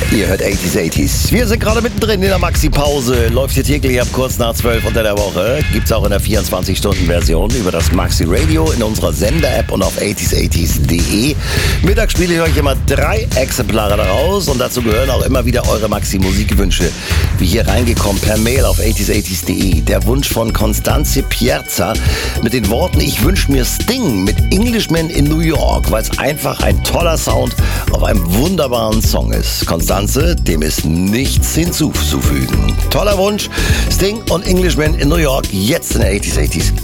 Ihr hört 80s. Wir sind gerade mittendrin in der Maxi-Pause. Läuft hier täglich ab kurz nach 12 unter der Woche. Gibt's auch in der 24-Stunden-Version über das Maxi-Radio in unserer Sender-App und auf 80s.de. Mittags spiele ich euch immer 3 Exemplare daraus und dazu gehören auch immer wieder eure Maxi-Musikwünsche. Wie hier reingekommen per Mail auf 80s.de. Der Wunsch von Constanze Pierza mit den Worten: Ich wünsche mir Sting mit Englishman in New York, weil es einfach ein toller Sound auf einem wunderbaren Song ist. Constanze, dem ist nichts hinzuzufügen. Toller Wunsch, Sting und Englishman in New York, jetzt in der 80s.